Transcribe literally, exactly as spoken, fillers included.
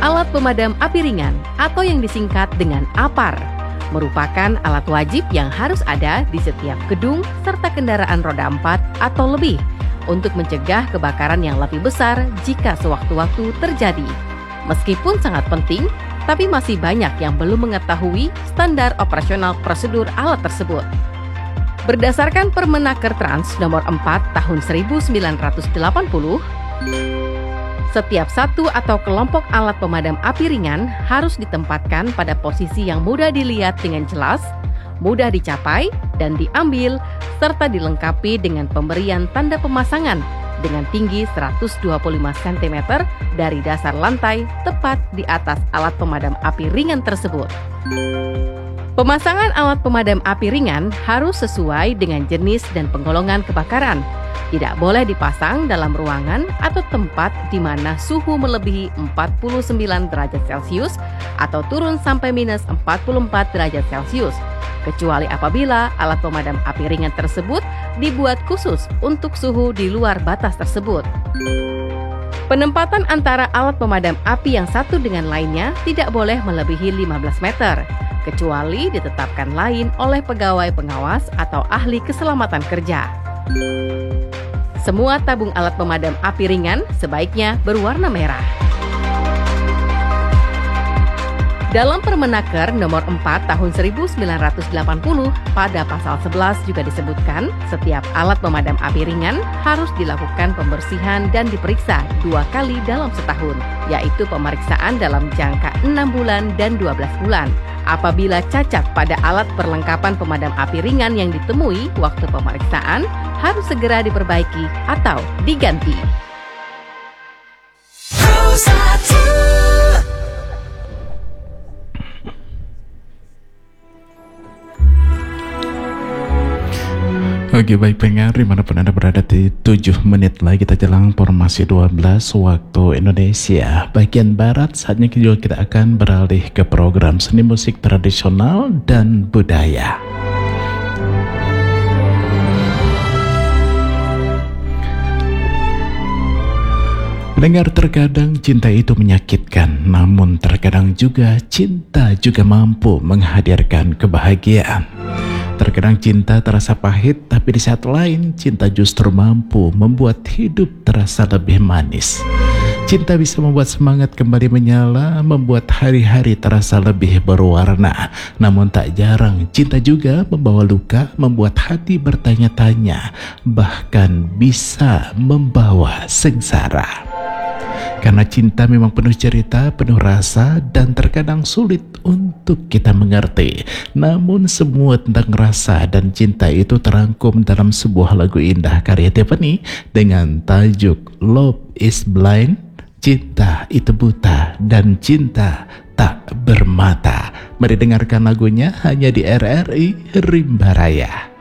Alat pemadam api ringan atau yang disingkat dengan APAR merupakan alat wajib yang harus ada di setiap gedung serta kendaraan roda empat atau lebih untuk mencegah kebakaran yang lebih besar jika sewaktu-waktu terjadi. Meskipun sangat penting, tapi masih banyak yang belum mengetahui standar operasional prosedur alat tersebut. Berdasarkan Permenaker Trans nomor empat tahun seribu sembilan ratus delapan puluh, setiap satu atau kelompok alat pemadam api ringan harus ditempatkan pada posisi yang mudah dilihat dengan jelas, mudah dicapai dan diambil, serta dilengkapi dengan pemberian tanda pemasangan dengan tinggi seratus dua puluh lima sentimeter dari dasar lantai tepat di atas alat pemadam api ringan tersebut. Pemasangan alat pemadam api ringan harus sesuai dengan jenis dan penggolongan kebakaran. Tidak boleh dipasang dalam ruangan atau tempat di mana suhu melebihi empat puluh sembilan derajat Celcius atau turun sampai minus empat puluh empat derajat Celcius, kecuali apabila alat pemadam api ringan tersebut dibuat khusus untuk suhu di luar batas tersebut. Penempatan antara alat pemadam api yang satu dengan lainnya tidak boleh melebihi lima belas meter, kecuali ditetapkan lain oleh pegawai pengawas atau ahli keselamatan kerja. Semua tabung alat pemadam api ringan sebaiknya berwarna merah. Dalam Permenaker nomor empat tahun seribu sembilan ratus delapan puluh, pada pasal sebelas juga disebutkan setiap alat pemadam api ringan harus dilakukan pembersihan dan diperiksa dua kali dalam setahun, yaitu pemeriksaan dalam jangka enam bulan dan dua belas bulan. Apabila cacat pada alat perlengkapan pemadam api ringan yang ditemui waktu pemeriksaan, harus segera diperbaiki atau diganti. Oke, baik pendengar dimanapun Anda berada, di tujuh menit lagi kita jelang formasi dua belas waktu Indonesia bagian Barat. Saatnya juga kita akan beralih ke program seni musik tradisional dan budaya. Dengar, terkadang cinta itu menyakitkan, namun terkadang juga cinta juga mampu menghadirkan kebahagiaan. Terkadang cinta terasa pahit, tapi di saat lain cinta justru mampu membuat hidup terasa lebih manis. Cinta bisa membuat semangat kembali menyala, membuat hari-hari terasa lebih berwarna. Namun tak jarang cinta juga membawa luka, membuat hati bertanya-tanya, bahkan bisa membawa sengsara. Karena cinta memang penuh cerita, penuh rasa, dan terkadang sulit untuk kita mengerti. Namun semua tentang rasa dan cinta itu terangkum dalam sebuah lagu indah karya Tiffany dengan tajuk Love is Blind, cinta itu buta dan cinta tak bermata. Mari dengarkan lagunya hanya di R R I Rimba Raya.